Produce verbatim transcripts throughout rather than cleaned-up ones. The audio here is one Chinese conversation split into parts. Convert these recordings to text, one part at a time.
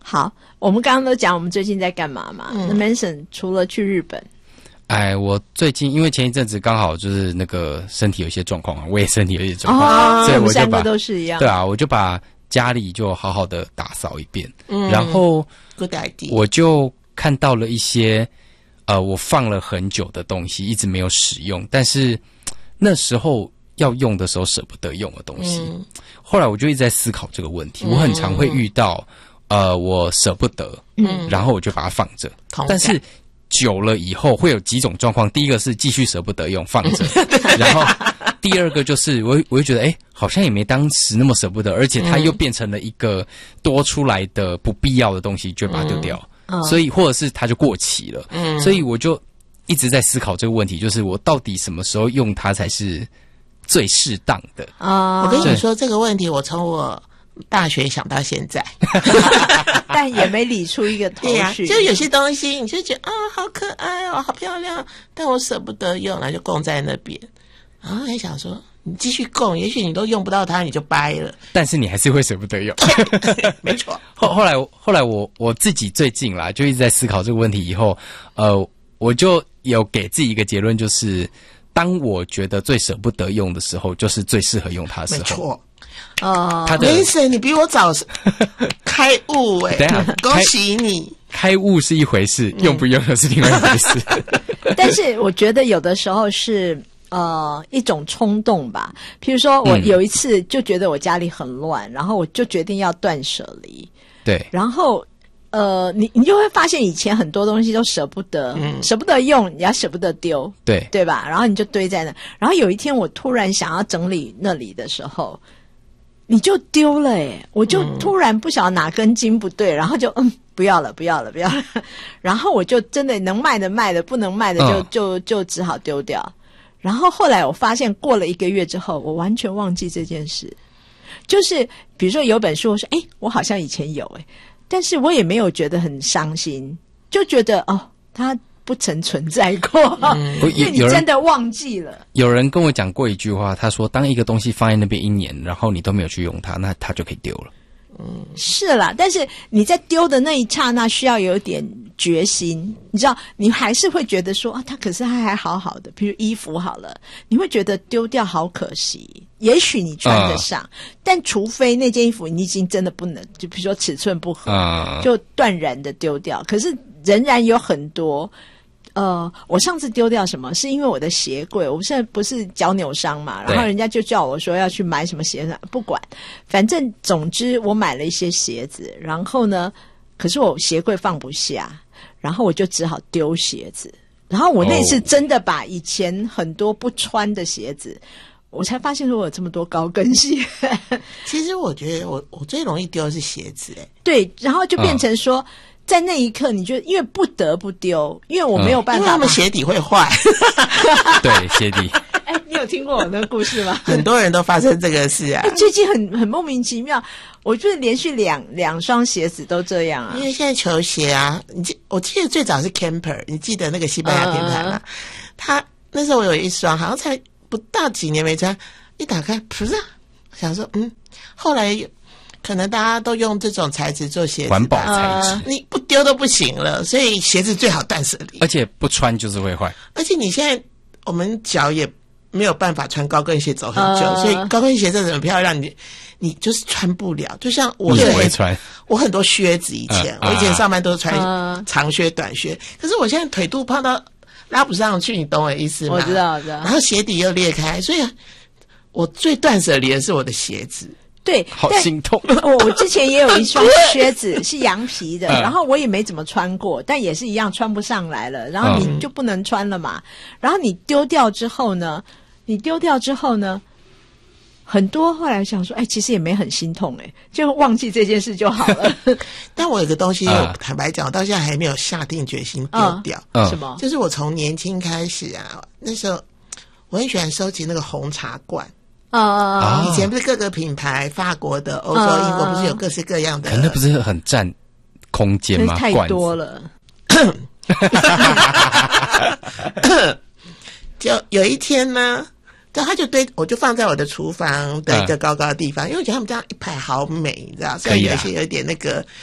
好，我们刚刚都讲我们最近在干嘛嘛？那、嗯、Manson 除了去日本， 哎，我最近因为前一阵子刚好就是那个身体有一些状况，我也身体有一些状况， 哦， 所以我就把我们三个都是一样。 对啊，我就把家里就好好的打扫一遍，嗯，然后 good idea， 我就看到了一些呃，我放了很久的东西，一直没有使用，但是那时候要用的时候舍不得用的东西。嗯、后来我就一直在思考这个问题，嗯、我很常会遇到，呃，我舍不得，嗯，然后我就把它放着，但是久了以后会有几种状况，第一个是继续舍不得用，放着，然后第二个就是我我就觉得，哎，好像也没当时那么舍不得，而且它又变成了一个多出来的不必要的东西，就把它丢掉。嗯所以或者是它就过期了，嗯，所以我就一直在思考这个问题，就是我到底什么时候用它才是最适当的啊？我跟你说这个问题，我从我大学想到现在， 但也没理出一个头绪。对啊， 就有些东西你就觉得啊，好可爱哦，好漂亮，但我舍不得用，然后就供在那边，然后还想说。你继续供，也许你都用不到它，你就掰了。 但是你还是会舍不得用， 没错。 后后来后来我我自己最近啦，就一直在思考这个问题以后，呃，我就有给自己一个结论，就是当我觉得最舍不得用的时候，就是最适合用它的时候。 没错。 哦， 他的 Mason， 你比我早开悟哎、欸！ 等一下， 恭喜你！ 开悟是一回事，嗯、用不用又是另外一回事。 但是我觉得有的时候是。呃，一种冲动吧。譬如说我有一次就觉得我家里很乱，嗯、然后我就决定要断舍离。 对。 然后，呃，你你就会发现以前很多东西都舍不得，嗯、舍不得用，也舍不得丢， 对对吧？然后你就堆在那。然后有一天我突然想要整理那里的时候，你就丢了诶，我就突然不晓得哪根筋不对，然后就嗯。不要了，不要了，不要了。然后我就真的能卖的卖的，不能卖的就、嗯、就就只好丢掉。然后后来我发现过了一个月之后，我完全忘记这件事。就是比如说有本书，我说诶我好像以前有诶但是我也没有觉得很伤心，就觉得哦它不曾存在过、嗯、因为你真的忘记了。 有人跟我讲过一句话，他说当一个东西放在那边一年，然后你都没有去用它，那它就可以丢了。 嗯，是啦，但是你在丢的那一刹那需要有点决心，你知道，你还是会觉得说啊，它可是它还好好的，比如衣服好了，你会觉得丢掉好可惜。也许你穿得上，呃、但除非那件衣服你已经真的不能，就比如说尺寸不合，呃、就断然的丢掉。可是仍然有很多。呃，我上次丢掉什么？是因为我的鞋柜，我现在不是脚扭伤嘛，然后人家就叫我说要去买什么鞋子，不管，反正总之我买了一些鞋子，然后呢，可是我鞋柜放不下，然后我就只好丢鞋子。然后我那次真的把以前很多不穿的鞋子，我才发现说我有这么多高跟鞋。 其实我觉得我我最容易丢的是鞋子，哎， 对，然后就变成说。嗯在那一刻，你就因为不得不丢，因为我没有办法、嗯， 因为他们鞋底会坏。 对，鞋底。 哎，你有听过我那个故事吗？ 很多人都发生这个事啊。 哎，最近很很莫名其妙，我就是连续两两双鞋子都这样啊。 因为现在球鞋啊，你记我记得最早是 Camper， 你记得那个西班牙品牌吗？嗯、他那时候我有一双，好像才不到几年没穿，一打开，噗啊，想说嗯，后来。可能大家都用这种材质做鞋子， 环保材质、 呃，你不丢都不行了，所以鞋子最好断舍离。 而且不穿就是会坏。 而且你现在我们脚也没有办法穿高跟鞋走很久，呃、所以高跟鞋真的很漂亮，你你就是穿不了。就像我也会穿， 我很多靴子以前，呃、我以前上班都是穿长靴、短靴，呃、可是我现在腿肚胖到拉不上去，你懂我意思吗？ 我知道，我知道。 然后鞋底又裂开，所以我最断舍离的是我的鞋子。 对， 好心痛。 我我之前也有一双靴子是羊皮的，然后我也没怎么穿过，但也是一样穿不上来了，然后你就不能穿了嘛。然后你丢掉之后呢，你丢掉之后呢，很多后来想说，哎，其实也没很心痛，哎，就忘记这件事就好了。 但我有个东西，我坦白讲，我到现在还没有下定决心丢掉。 嗯、什么？ 就是我从年轻开始啊，那时候我很喜欢收集那个红茶罐。 啊、 uh, 以前不是各个品牌，法国的、欧洲、uh, 英国不是有各式各样的？ 可那不是很占空间吗？ 太多了。 就有一天呢，就他就堆，我就放在我的厨房的一个高高的地方，嗯、因为我觉得他们这样一排好美，你知道？虽然有一些有点那个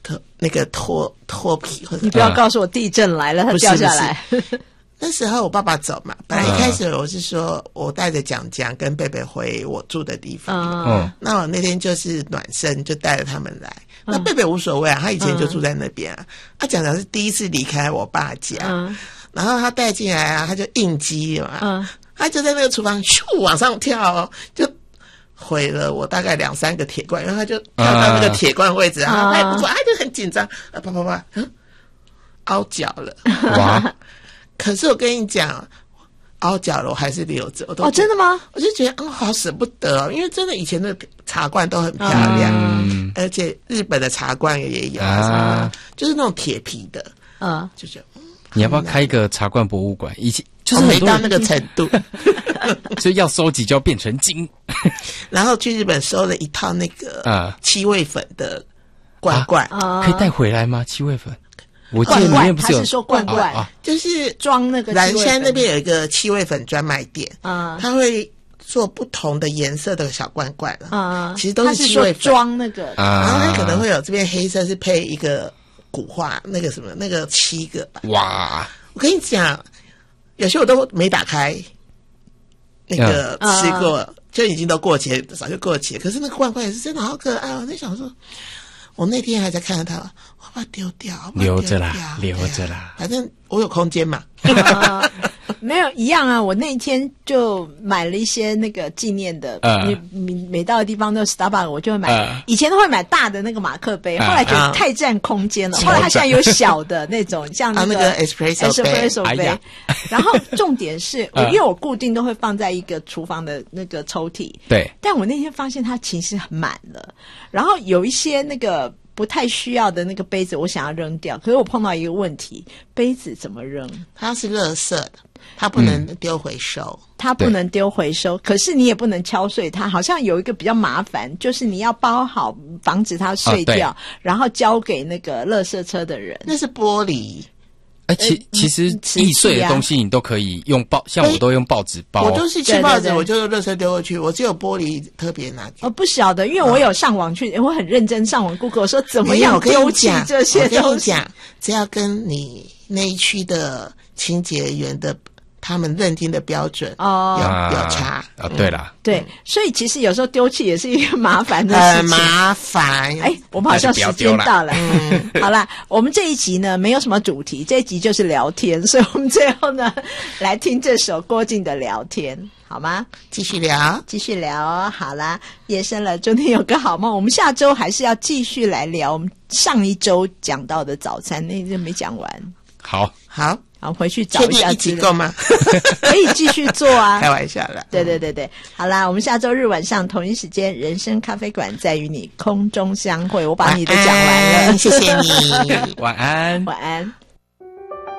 脱那个脱脱皮或者你不要告诉我地震来了，它不是掉下来。 那时候我爸爸走嘛，本来一开始我是说我带着蒋蒋跟贝贝回我住的地方， 嗯， 那我那天就是暖身，就带着他们来。那贝贝无所谓啊，他以前就住在那边啊。啊，蒋蒋是第一次离开我爸家， 嗯然后他带进来啊，他就应激嘛， 嗯， 他就在那个厨房咻往上跳哦，就毁了我大概两三个铁罐，然后他就跳到那个铁罐位置，然后他也不说，他就很紧张，啊啪啪啪，嗯，凹脚了， 哇！ 可是我跟你讲，凹脚了我还是留着，我都哦，真的吗？ 我就觉得嗯，好舍不得哦，因为真的以前的茶罐都很漂亮， 嗯而且日本的茶罐也有啊什么的，就是那种铁皮的， 嗯， 就觉得嗯， 你要不要开一个茶罐博物馆？以前就是我很多人没到那个程度。 所以要收集就要变成金。 然后去日本收了一套那个啊七味粉的罐罐， 啊可以带回来吗？七味粉？我记得里罐罐， 面不是有他是说罐罐啊啊就是装那个蓝七味粉山那边有一个七味粉专卖店， 啊它会做不同的颜色的小罐罐啊， 啊， 其实都他是说是七味粉， 装那个啊然后它可能会有这边黑色是配一个古画那个什么那个七个吧。 哇！ 我跟你讲，有些我都没打开，那个嗯吃过、就已经都过期，早就过期了。可是那个罐罐也是真的好可爱，我在想说，我那天还在看着它，我把它丢掉，我把它留着啦丢掉留着啦对啊反正我有空间嘛。 啊没有一样啊！我那天就买了一些那个纪念的， 嗯你每每到的地方都 Starbucks，我就会买。 嗯以前都会买大的那个马克杯， 嗯后来觉得太占空间了。后来它现在有小的那种，像那啊那个 espresso 杯 espresso 杯哎呀。 然后重点是，我嗯因为我固定都会放在一个厨房的那个抽屉， 对， 但我那天发现它其实很满了，然后有一些那个不太需要的那个杯子，我想要扔掉，可是我碰到一个问题，杯子怎么扔？ 它是垃圾的，它不能丢回收。 它不能丢回收，可是你也不能敲碎它，好像有一个比较麻烦，就是你要包好，防止它碎掉， 啊然后交给那个垃圾车的人。 那是玻璃， 而且其实瓷易碎器啊的东西你都可以用报，像我都用报纸包。 我都是吃报纸， 对对对我就垃圾丢过去，我只有玻璃特别拿给。 我不晓得，因为我有上网去，我很认真上网 Google 说怎么没有我跟样丢弃你讲， 这些我跟东西。 你讲，只要跟你那一区的清洁员的他们认定的标准哦有有差啊，对啦， 对，所以其实有时候丢弃也是一个麻烦的事很情。 麻烦。 哎，我们好像时间到了。 嗯， 好啦，我们这一集呢没有什么主题，这一集就是聊天，所以我们最后呢来听这首郭靖的《聊天》，好吗？ 继续聊。 继续聊哦。好啦，夜深了，祝你有个好梦。我们下周还是要继续来聊我们上一周讲到的早餐，那个没讲完， 好， 好， 好回去找一确定一下资料， 起够吗？ 可以继续做啊开。玩笑啦。 对对对对，好啦，我们下周日晚上同一时间，人生咖啡馆再与你空中相会。我把你的讲完了， 晚安谢谢你。 晚安。 晚安。